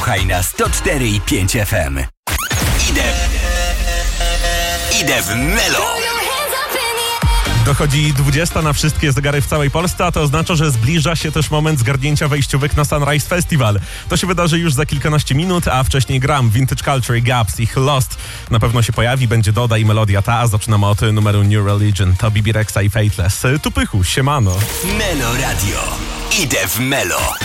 Słuchaj na 104 i 5 FM. Idę w Melo. Dochodzi 20 na wszystkie zegary w całej Polsce, a to oznacza, że zbliża się też moment zgarnięcia wejściówek na Sunrise Festival. To się wydarzy już za kilkanaście minut, a wcześniej gram Vintage Culture, Gaps, ich Lost. Na pewno się pojawi, będzie Doda i melodia ta, a zaczynamy od numeru New Religion. To Bibi Rexa i Faithless. Tu Pychu, siemano. Melo Radio. Idę w Melo.